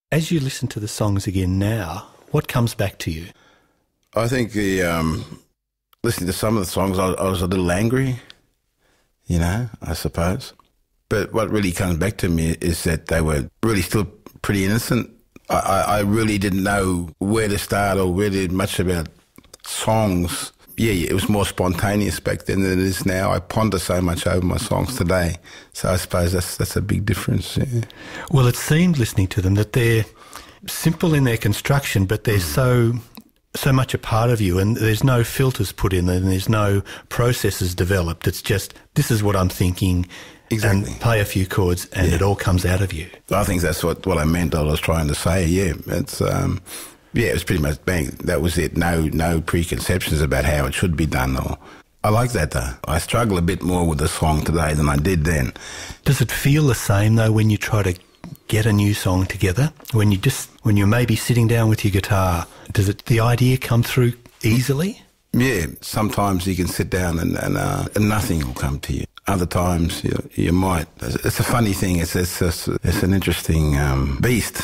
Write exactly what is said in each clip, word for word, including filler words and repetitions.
As you listen to the songs again now, what comes back to you? I think the um, listening to some of the songs, I, I was a little angry, you know, I suppose. But what really comes back to me is that they were really still pretty innocent. I, I, I really didn't know where to start or really much about songs. Yeah, it was more spontaneous back then than it is now. I ponder so much over my songs today. So I suppose that's that's a big difference. Yeah. Well, it seemed, listening to them, that they're simple in their construction, but they're mm. so so much a part of you, and there's no filters put in, and there's no processes developed. It's just, this is what I'm thinking, exactly. And play a few chords, and yeah. It all comes out of you. I think that's what, what I meant, I was trying to say, yeah. It's... Um, Yeah, it was pretty much bang. That was it. No, no preconceptions about how it should be done. Or I like that though. I struggle a bit more with the song today than I did then. Does it feel the same though when you try to get a new song together? When you just when you're maybe sitting down with your guitar, does it the idea come through easily? Yeah, sometimes you can sit down and and, uh, and nothing will come to you. Other times you, you might. It's a funny thing. It's it's it's, it's an interesting um, beast.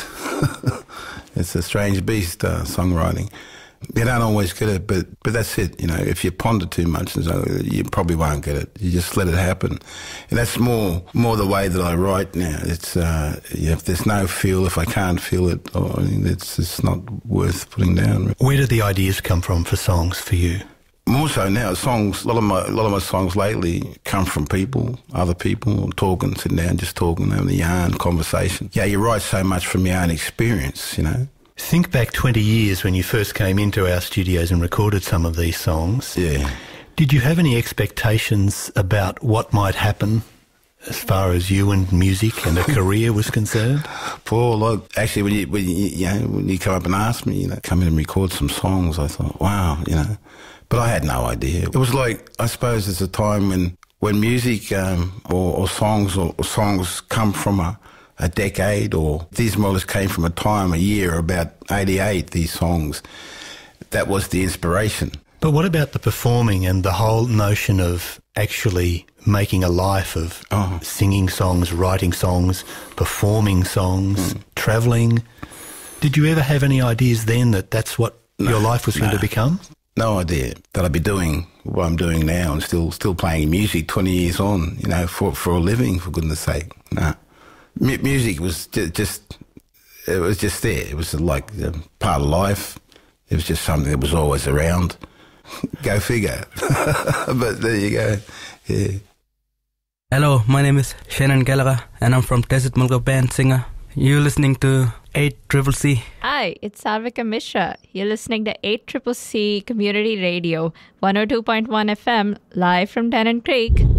It's a strange beast, uh, songwriting. You don't always get it, but but that's it. You know, if you ponder too much, so you probably won't get it. You just let it happen, and that's more more the way that I write now. It's uh, if there's no feel, if I can't feel it, or it's it's not worth putting down. Where do the ideas come from for songs for you? More so now, songs. A lot of my a lot of my songs lately come from people, other people, talking, sitting down, just talking, having a yarn, conversation. Yeah, you write so much from your own experience, you know. Think back twenty years when you first came into our studios and recorded some of these songs. Yeah. Did you have any expectations about what might happen as far as you and music and a career was concerned? Paul, look, actually, when you when you, you know, when you come up and ask me, you know, come in and record some songs, I thought, wow, you know. But I had no idea. It was like, I suppose it's a time when, when music um, or, or songs or, or songs come from a, a decade, or these more or less came from a time, a year, about eighty-eight, these songs. That was the inspiration. But what about the performing and the whole notion of actually making a life of oh. singing songs, writing songs, performing songs, mm. travelling? Did you ever have any ideas then that that's what no, your life was no. going to become? No idea that I'd be doing what I'm doing now and still still playing music twenty years on, you know, for for a living, for goodness sake. No. M- music was ju- just, it was just there. It was like a part of life. It was just something that was always around. Go figure. But there you go. Yeah. Hello, my name is Shannon Gallagher and I'm from Desert Mulga Band singer. You're listening to eight C C C. Hi, it's Sarvika Mishra. You're listening to eight C C C Community Radio, one oh two point one F M, live from Tennant Creek.